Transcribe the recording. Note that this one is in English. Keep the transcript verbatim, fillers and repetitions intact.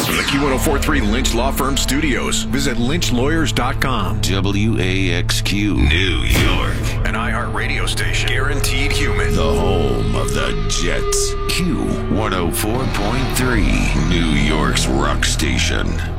From the Q one oh four point three Lynch Law Firm studios, visit lynch lawyers dot com. W A X Q, New York. An iHeart radio station. Guaranteed human. The home of the Jets. Q one oh four point three, New York's rock station.